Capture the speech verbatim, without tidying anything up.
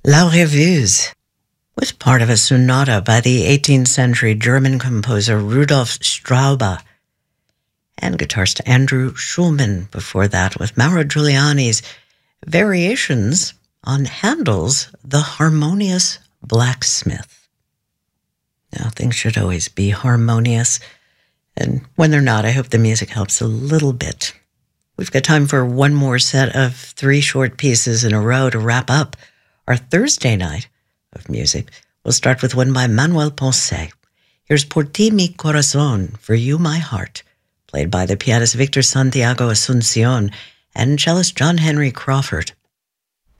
La Rêveuse was part of a sonata by the eighteenth century German composer Rudolf Strauber, and guitarist Andrew Schulman before that with Mauro Giuliani's variations on Handel's The Harmonious Blacksmith. Now, things should always be harmonious, and when they're not, I hope the music helps a little bit. We've got time for one more set of three short pieces in a row to wrap up our Thursday night of music. We'll start with one by Manuel Ponce. Here's Por ti mi corazón, For You My Heart, played by the pianist Victor Santiago Asuncion and cellist John Henry Crawford.